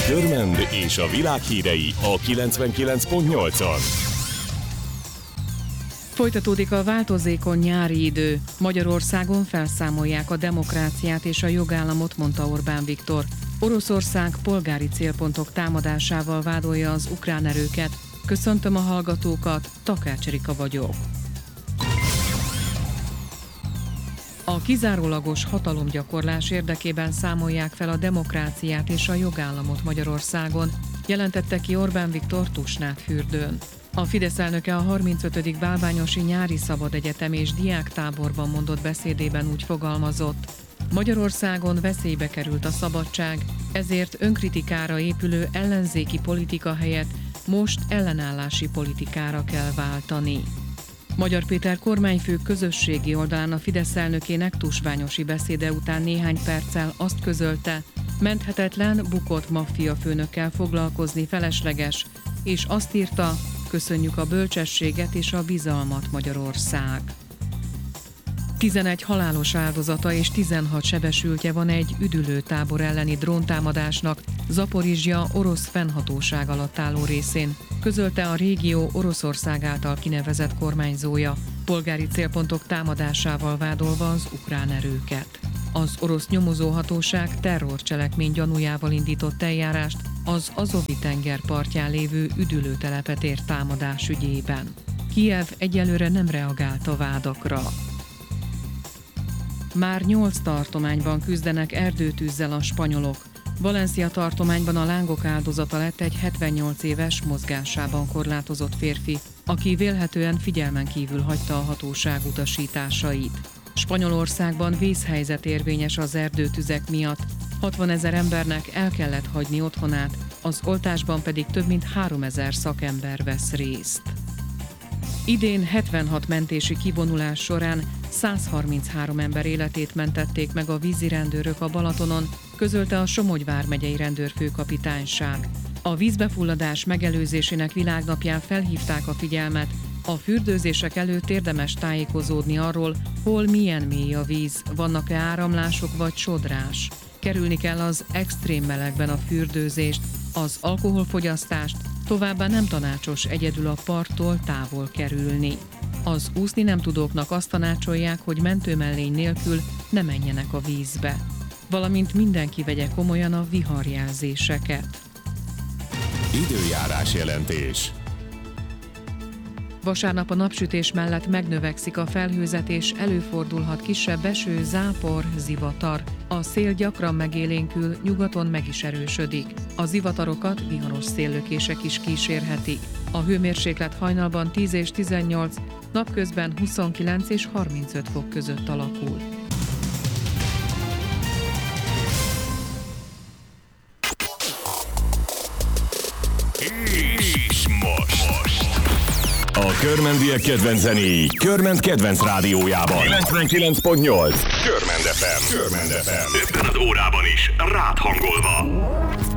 Körmend és a világ hírei a 99.8-on. Folytatódik a változékony nyári idő. Magyarországon felszámolják a demokráciát és a jogállamot, mondta Orbán Viktor. Oroszország polgári célpontok támadásával vádolja az ukrán erőket. Köszöntöm a hallgatókat, Takács Erika vagyok. A kizárólagos hatalomgyakorlás érdekében számolják fel a demokráciát és a jogállamot Magyarországon, jelentette ki Orbán Viktor Tusnádfürdőn. A Fidesz elnöke a 35. Bálványosi Nyári Szabad Egyetem és diáktáborban mondott beszédében úgy fogalmazott: Magyarországon veszélybe került a szabadság, ezért önkritikára épülő ellenzéki politika helyett most ellenállási politikára kell váltani. Magyar Péter kormányfő közösségi oldalán a Fidesz elnökének tusványosi beszéde után néhány perccel azt közölte, menthetetlen, bukott maffiafőnökkel foglalkozni felesleges, és azt írta, köszönjük a bölcsességet és a bizalmat, Magyarország. 11 halálos áldozata és 16 sebesültje van egy üdülőtábor elleni dróntámadásnak Zaporizsja orosz fennhatóság alatt álló részén, közölte a régió Oroszország által kinevezett kormányzója, polgári célpontok támadásával vádolva az ukrán erőket. Az orosz nyomozóhatóság terrorcselekmény gyanújával indított eljárást az Azovi-tenger partján lévő üdülőtelepet ért támadás ügyében. Kijev egyelőre nem reagált a vádakra. Már 8 tartományban küzdenek erdőtűzzel a spanyolok. Valencia tartományban a lángok áldozata lett egy 78 éves, mozgásában korlátozott férfi, aki vélhetően figyelmen kívül hagyta a hatóság utasításait. Spanyolországban vészhelyzet érvényes az erdőtüzek miatt, 60 000 embernek el kellett hagyni otthonát, az oltásban pedig több mint 3 000 szakember vesz részt. Idén 76 mentési kivonulás során 133 ember életét mentették meg a vízirendőrök a Balatonon, közölte a Somogy vármegyei rendőrfőkapitányság. A vízbefulladás megelőzésének világnapján felhívták a figyelmet, a fürdőzések előtt érdemes tájékozódni arról, hol milyen mély a víz, vannak-e áramlások vagy sodrás. Kerülni kell az extrém melegben a fürdőzést, az alkoholfogyasztást, továbbá nem tanácsos egyedül a parttól távol kerülni. Az úszni nem tudóknak azt tanácsolják, hogy mentőmellény nélkül ne menjenek a vízbe, valamint mindenki vegye komolyan a viharjelzéseket. Időjárás jelentés. Vasárnap a napsütés mellett megnövekszik a felhőzet és előfordulhat kisebb eső, zápor, zivatar. A szél gyakran megélénkül, nyugaton meg is erősödik. A zivatarokat viharos széllökések is kísérhetik. A hőmérséklet hajnalban 10 és 18, napközben 29 és 35 fok között alakul. És most a körmendiek kedvenc zenéi Körmend kedvenc rádiójában 99.8 Körmend FM. Körmend FM. Ebben az órában is rád hangolva.